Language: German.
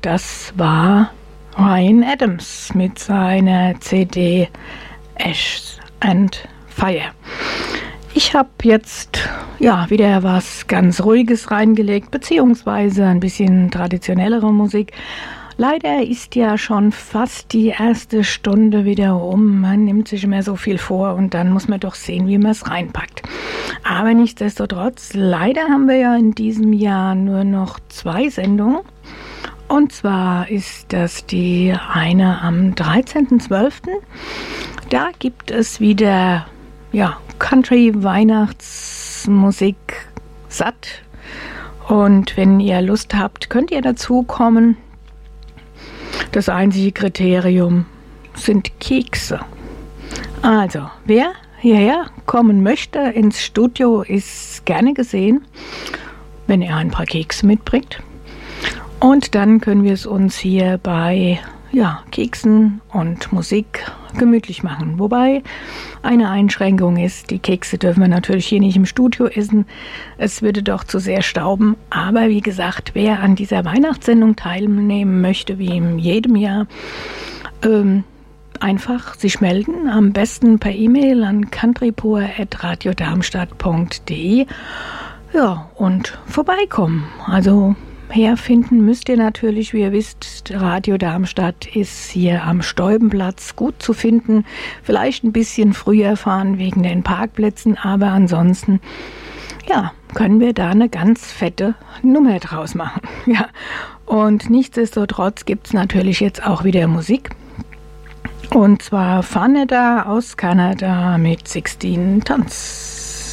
das war Ryan Adams mit seiner CD Ash and Fire. Ich habe jetzt wieder was ganz Ruhiges reingelegt, beziehungsweise ein bisschen traditionellere Musik. Leider ist ja schon fast die erste Stunde wieder rum. Man nimmt sich immer so viel vor und dann muss man doch sehen, wie man es reinpackt. Aber nichtsdestotrotz, leider haben wir ja in diesem Jahr nur noch 2 Sendungen. Und zwar ist das die eine am 13.12. Da gibt es wieder Country-Weihnachtsmusik satt. Und wenn ihr Lust habt, könnt ihr dazu kommen. Das einzige Kriterium sind Kekse. Also, wer hierher kommen möchte ins Studio, ist gerne gesehen, wenn er ein paar Kekse mitbringt. Und dann können wir es uns hier bei Keksen und Musik gemütlich machen. Wobei eine Einschränkung ist, die Kekse dürfen wir natürlich hier nicht im Studio essen. Es würde doch zu sehr stauben. Aber wie gesagt, wer an dieser Weihnachtssendung teilnehmen möchte, wie in jedem Jahr, einfach sich melden. Am besten per E-Mail an countrypur@radiodarmstadt.de und vorbeikommen. Also herfinden müsst ihr natürlich, wie ihr wisst, Radio Darmstadt ist hier am Steubenplatz gut zu finden. Vielleicht ein bisschen früher fahren wegen den Parkplätzen, aber ansonsten können wir da eine ganz fette Nummer draus machen. Ja, und nichtsdestotrotz gibt es natürlich jetzt auch wieder Musik. Und zwar Faneda aus Kanada mit 16 Tons.